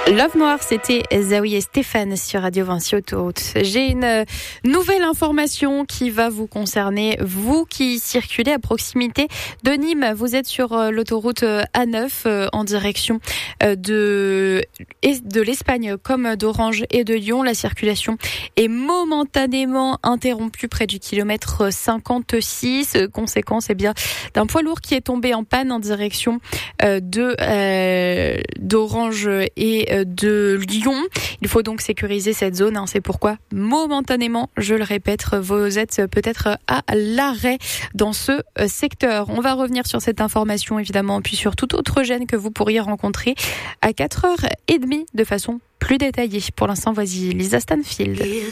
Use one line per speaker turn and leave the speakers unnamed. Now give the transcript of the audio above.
Love Noir, c'était Zawi et Stéphane sur Radio Vinci Autoroute. J'ai une nouvelle information qui va vous concerner, vous qui circulez à proximité de Nîmes. Vous êtes sur l'autoroute A9 en direction de l'Espagne comme d'Orange et de Lyon. La circulation est momentanément interrompue près du kilomètre 56. Conséquence d'un poids lourd qui est tombé en panne en direction d'Orange et de Lyon. Il faut donc sécuriser cette zone. C'est pourquoi, momentanément, je le répète, vous êtes peut-être à l'arrêt dans ce secteur. On va revenir sur cette information, évidemment, puis sur toute autre gêne que vous pourriez rencontrer à 4h30 de façon plus détaillée. Pour l'instant, voici Lisa Stanfield.